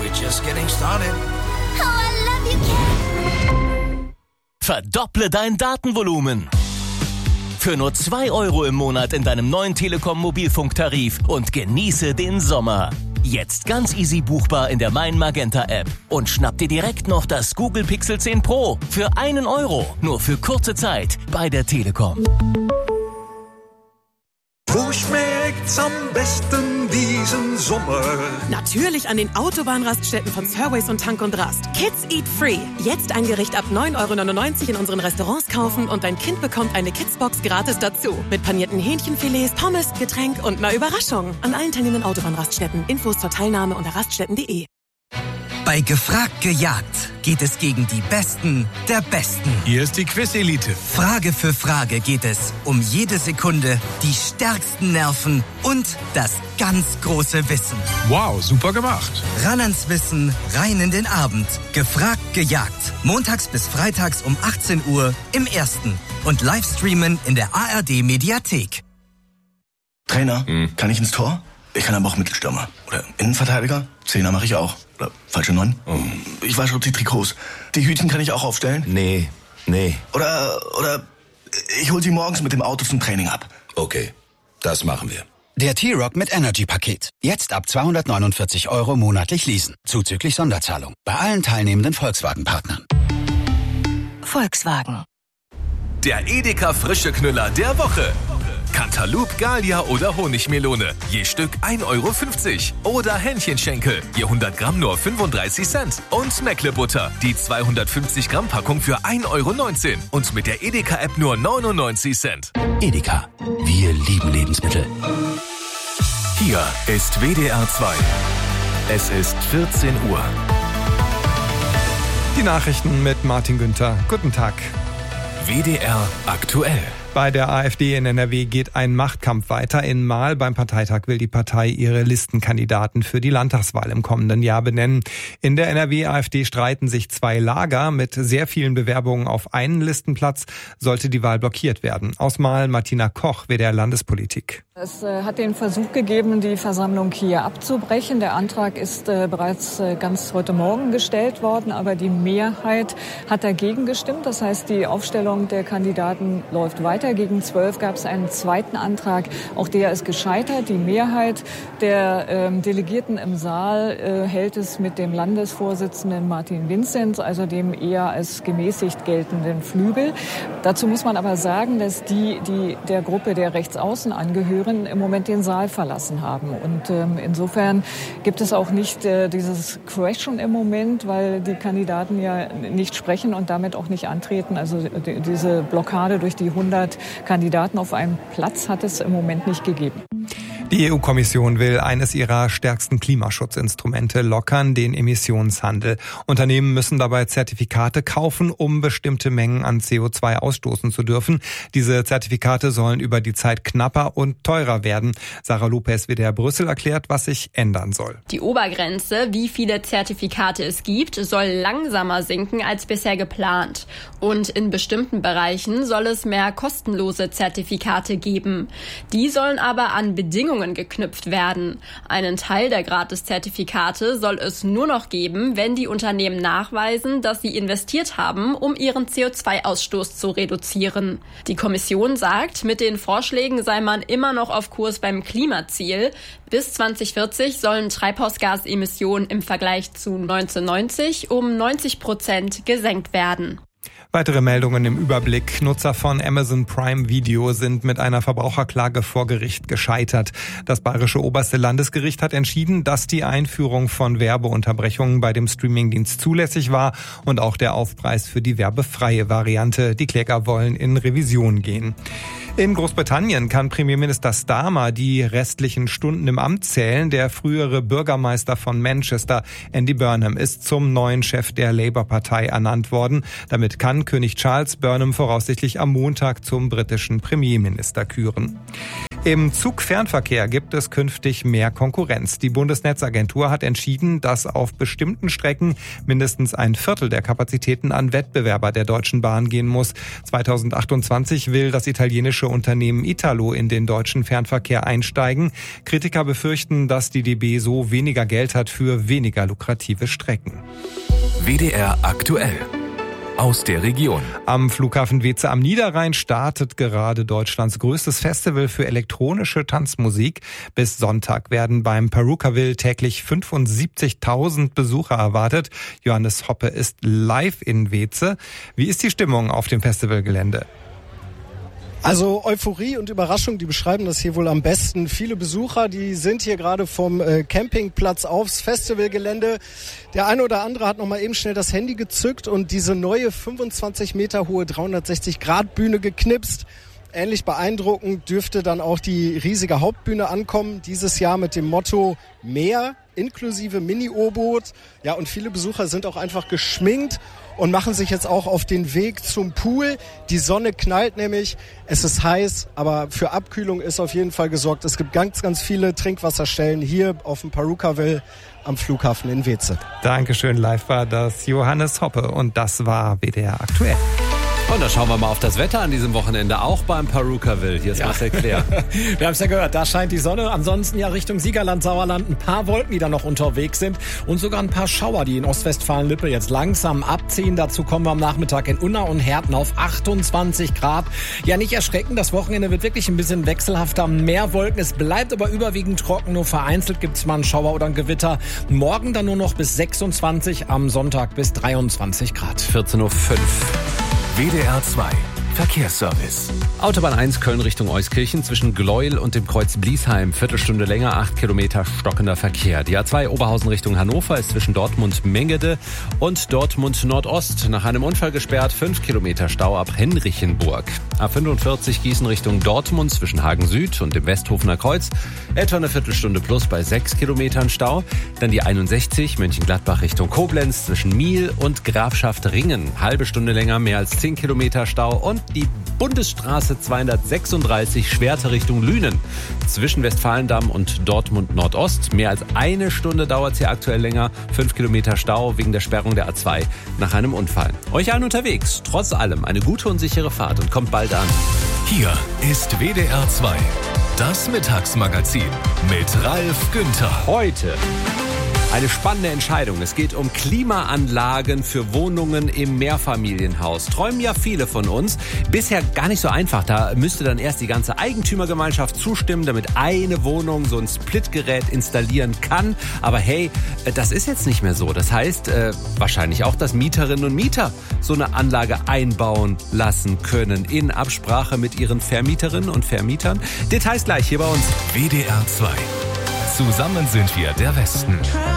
we're just getting started. Oh, I love you, Ken. Verdopple dein Datenvolumen. Für nur 2 € im Monat in deinem neuen Telekom-Mobilfunktarif und genieße den Sommer. Jetzt ganz easy buchbar in der Mein Magenta App. Und schnapp dir direkt noch das Google Pixel 10 Pro für 1 €. Nur für kurze Zeit bei der Telekom. Wo schmeckt's am besten diesen Sommer? Natürlich an den Autobahnraststätten von Surways und Tank und Rast. Kids Eat Free. Jetzt ein Gericht ab 9,99 € in unseren Restaurants kaufen und dein Kind bekommt eine Kidsbox gratis dazu. Mit panierten Hähnchenfilets, Pommes, Getränk und einer Überraschung. An allen teilnehmenden Autobahnraststätten. Infos zur Teilnahme unter raststätten.de. Bei Gefragt gejagt geht es gegen die Besten der Besten. Hier ist die Quiz-Elite. Frage für Frage geht es um jede Sekunde, die stärksten Nerven und das ganz große Wissen. Wow, super gemacht. Ran ans Wissen, rein in den Abend. Gefragt gejagt. Montags bis freitags um 18 Uhr im Ersten. Und Livestreamen in der ARD-Mediathek. Trainer, kann ich ins Tor? Ich kann aber auch Mittelstürmer. Oder Innenverteidiger. Zehner mache ich auch. Oder falsche 9. Ich wasche die Trikots. Die Hütchen kann ich auch aufstellen? Nee. Oder ich hol sie morgens mit dem Auto zum Training ab. Okay, das machen wir. Der T-Rock mit Energy-Paket. Jetzt ab 249 € monatlich leasen. Zuzüglich Sonderzahlung. Bei allen teilnehmenden Volkswagen-Partnern. Volkswagen. Der Edeka frische Knüller der Woche. Cantaloupe, Gallia oder Honigmelone. Je Stück 1,50 €. Oder Hähnchenschenkel. Je 100 Gramm nur 35 Cent. Und Meckle-Butter. Die 250 Gramm Packung für 1,19 €. Und mit der Edeka-App nur 99 Cent. Edeka. Wir lieben Lebensmittel. Hier ist WDR 2. Es ist 14 Uhr. Die Nachrichten mit Martin Günther. Guten Tag. WDR aktuell. Bei der AfD in NRW geht ein Machtkampf weiter. In Marl beim Parteitag will die Partei ihre Listenkandidaten für die Landtagswahl im kommenden Jahr benennen. In der NRW-AfD streiten sich 2 Lager. Mit sehr vielen Bewerbungen auf einen Listenplatz sollte die Wahl blockiert werden. Aus Marl Martina Koch, WDR Landespolitik. Es hat den Versuch gegeben, die Versammlung hier abzubrechen. Der Antrag ist bereits ganz heute Morgen gestellt worden, aber die Mehrheit hat dagegen gestimmt. Das heißt, die Aufstellung der Kandidaten läuft weiter. Gegen 12 gab es einen zweiten Antrag. Auch der ist gescheitert. Die Mehrheit der Delegierten im Saal hält es mit dem Landesvorsitzenden Martin Vinzenz, also dem eher als gemäßigt geltenden Flügel. Dazu muss man aber sagen, dass die der Gruppe der Rechtsaußen angehören, im Moment den Saal verlassen haben. Und insofern gibt es auch nicht dieses Crashen im Moment, weil die Kandidaten ja nicht sprechen und damit auch nicht antreten. Also diese Blockade durch die 100 Kandidaten auf einem Platz hat es im Moment nicht gegeben. Die EU-Kommission will eines ihrer stärksten Klimaschutzinstrumente lockern, den Emissionshandel. Unternehmen müssen dabei Zertifikate kaufen, um bestimmte Mengen an CO2 ausstoßen zu dürfen. Diese Zertifikate sollen über die Zeit knapper und teurer werden. Sarah Lopez, WDR Brüssel, erklärt, was sich ändern soll. Die Obergrenze, wie viele Zertifikate es gibt, soll langsamer sinken als bisher geplant. Und in bestimmten Bereichen soll es mehr kostenlose Zertifikate geben. Die sollen aber an Bedingungen geknüpft werden. Einen Teil der Gratis-Zertifikate soll es nur noch geben, wenn die Unternehmen nachweisen, dass sie investiert haben, um ihren CO2-Ausstoß zu reduzieren. Die Kommission sagt, mit den Vorschlägen sei man immer noch auf Kurs beim Klimaziel. Bis 2040 sollen Treibhausgasemissionen im Vergleich zu 1990 um 90% gesenkt werden. Weitere Meldungen im Überblick. Nutzer von Amazon Prime Video sind mit einer Verbraucherklage vor Gericht gescheitert. Das Bayerische Oberste Landesgericht hat entschieden, dass die Einführung von Werbeunterbrechungen bei dem Streamingdienst zulässig war und auch der Aufpreis für die werbefreie Variante. Die Kläger wollen in Revision gehen. In Großbritannien kann Premierminister Starmer die restlichen Stunden im Amt zählen. Der frühere Bürgermeister von Manchester, Andy Burnham, ist zum neuen Chef der Labour-Partei ernannt worden. Damit kann König Charles Burnham voraussichtlich am Montag zum britischen Premierminister küren. Im Zugfernverkehr gibt es künftig mehr Konkurrenz. Die Bundesnetzagentur hat entschieden, dass auf bestimmten Strecken mindestens ein Viertel der Kapazitäten an Wettbewerber der Deutschen Bahn gehen muss. 2028 will das italienische Unternehmen Italo in den deutschen Fernverkehr einsteigen. Kritiker befürchten, dass die DB so weniger Geld hat für weniger lukrative Strecken. WDR aktuell. Aus der Region. Am Flughafen Weeze am Niederrhein startet gerade Deutschlands größtes Festival für elektronische Tanzmusik. Bis Sonntag werden beim Perukaville täglich 75.000 Besucher erwartet. Johannes Hoppe ist live in Weeze. Wie ist die Stimmung auf dem Festivalgelände? Also Euphorie und Überraschung, die beschreiben das hier wohl am besten. Viele Besucher, die sind hier gerade vom Campingplatz aufs Festivalgelände. Der eine oder andere hat noch mal eben schnell das Handy gezückt und diese neue 25 Meter hohe 360-Grad-Bühne geknipst. Ähnlich beeindruckend dürfte dann auch die riesige Hauptbühne ankommen. Dieses Jahr mit dem Motto Meer inklusive Mini-U-Boot. Ja, und viele Besucher sind auch einfach geschminkt und machen sich jetzt auch auf den Weg zum Pool. Die Sonne knallt nämlich, es ist heiß, aber für Abkühlung ist auf jeden Fall gesorgt. Es gibt ganz, ganz viele Trinkwasserstellen hier auf dem Perukaville am Flughafen in Weeze. Dankeschön, live war das Johannes Hoppe und das war WDR aktuell. Und da schauen wir mal auf das Wetter an diesem Wochenende, auch beim Perukaville. Hier ist Marcel Claire. Wir haben es ja gehört, da scheint die Sonne. Ansonsten ja Richtung Siegerland, Sauerland ein paar Wolken, die da noch unterwegs sind. Und sogar ein paar Schauer, die in Ostwestfalen-Lippe jetzt langsam abziehen. Dazu kommen wir am Nachmittag in Unna und Herten auf 28 Grad. Ja, nicht erschrecken, das Wochenende wird wirklich ein bisschen wechselhafter. Mehr Wolken, es bleibt aber überwiegend trocken. Nur vereinzelt gibt es mal einen Schauer oder ein Gewitter. Morgen dann nur noch bis 26, am Sonntag bis 23 Grad. 14.05 Uhr. WDR 2 Verkehrsservice. Autobahn 1 Köln Richtung Euskirchen zwischen Gleuel und dem Kreuz Bliesheim. Viertelstunde länger, 8 Kilometer stockender Verkehr. Die A2 Oberhausen Richtung Hannover ist zwischen Dortmund-Mengede und Dortmund-Nordost nach einem Unfall gesperrt. 5 Kilometer Stau ab Henrichenburg. A45 Gießen Richtung Dortmund zwischen Hagen Süd und dem Westhofener Kreuz. Etwa eine Viertelstunde plus bei 6 Kilometern Stau. Dann die 61 Mönchengladbach Richtung Koblenz zwischen Miel und Grafschaft Ringen. Halbe Stunde länger, mehr als 10 Kilometer Stau. Und die Bundesstraße 236 Schwerte Richtung Lünen. Zwischen Westfalendamm und Dortmund Nordost. Mehr als eine Stunde dauert es hier aktuell länger. 5 Kilometer Stau wegen der Sperrung der A2 nach einem Unfall. Euch allen unterwegs. Trotz allem eine gute und sichere Fahrt und kommt bald an. Hier ist WDR 2. Das Mittagsmagazin mit Ralf Günther. Heute eine spannende Entscheidung. Es geht um Klimaanlagen für Wohnungen im Mehrfamilienhaus. Träumen ja viele von uns. Bisher gar nicht so einfach. Da müsste dann erst die ganze Eigentümergemeinschaft zustimmen, damit eine Wohnung so ein Splitgerät installieren kann. Aber hey, das ist jetzt nicht mehr so. Das heißt, wahrscheinlich auch, dass Mieterinnen und Mieter so eine Anlage einbauen lassen können. In Absprache mit ihren Vermieterinnen und Vermietern. Details gleich hier bei uns. WDR 2. Zusammen sind wir der Westen.